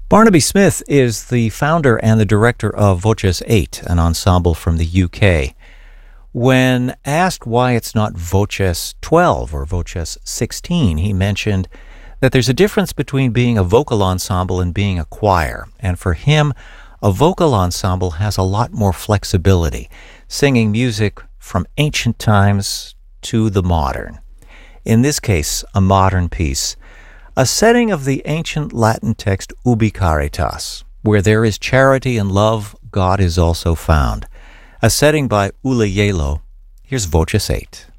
Barnaby Smith is the founder and the director of Voces 8, an ensemble from the UK. When asked why it's not Voces 12 or Voces 16, he mentioned that there's a difference between being a vocal ensemble and being a choir. And for him, a vocal ensemble has a lot more flexibility, singing music from ancient times to the modern. In this case, a modern piece, a setting of the ancient Latin text Ubi Caritas, where there is charity and love, God is also found. A setting by Ula Yelo. Here's Voces 8.